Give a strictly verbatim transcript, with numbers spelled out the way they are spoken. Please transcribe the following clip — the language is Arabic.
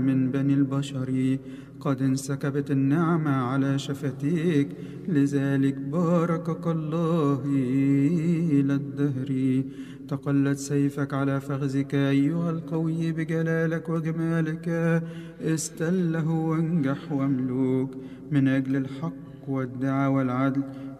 من بني البشر، قد انسكبت النعمة على شفتيك، لذلك باركك الله إلى الدهر. تقلت سيفك على فخذك أيها القوي، بجلالك وجمالك استله وانجح واملوك، من أجل الحق والدعاء والعدل